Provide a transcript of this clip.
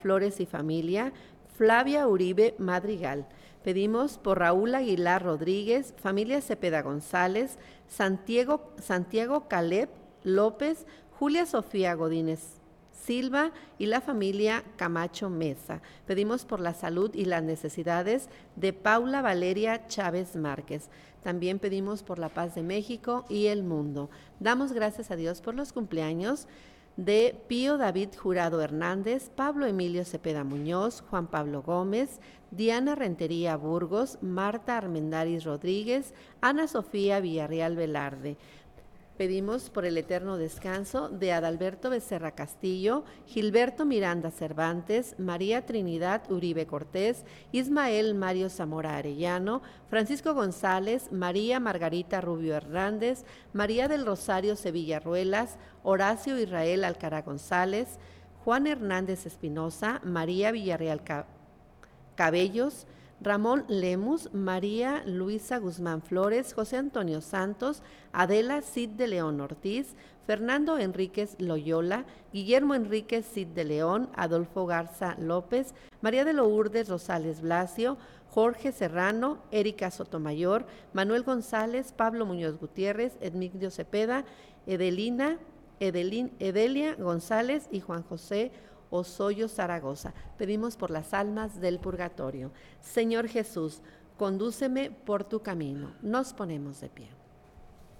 Flores y familia, Flavia Uribe Madrigal. Pedimos por Raúl Aguilar Rodríguez, familia Cepeda González, Santiago Caleb López, Julia Sofía Godínez Silva y la familia Camacho Mesa. Pedimos por la salud y las necesidades de Paula Valeria Chávez Márquez. También pedimos por la paz de México y el mundo. Damos gracias a Dios por los cumpleaños de Pío David Jurado Hernández, Pablo Emilio Cepeda Muñoz, Juan Pablo Gómez, Diana Rentería Burgos, Marta Armendáriz Rodríguez, Ana Sofía Villarreal Velarde. Pedimos por el eterno descanso de Adalberto Becerra Castillo, Gilberto Miranda Cervantes, María Trinidad Uribe Cortés, Ismael Mario Zamora Arellano, Francisco González, María Margarita Rubio Hernández, María del Rosario Sevilla Ruelas, Horacio Israel Alcará González, Juan Hernández Espinosa, María Villarreal Cabellos, Ramón Lemus, María Luisa Guzmán Flores, José Antonio Santos, Adela Cid de León Ortiz, Fernando Enríquez Loyola, Guillermo Enríquez Cid de León, Adolfo Garza López, María de Lourdes Rosales Blasio, Jorge Serrano, Erika Sotomayor, Manuel González, Pablo Muñoz Gutiérrez, Edmigdio Cepeda, Edelia González y Juan José Osoyo Zaragoza. Pedimos por las almas del purgatorio. Señor Jesús, condúceme por tu camino. Nos ponemos de pie.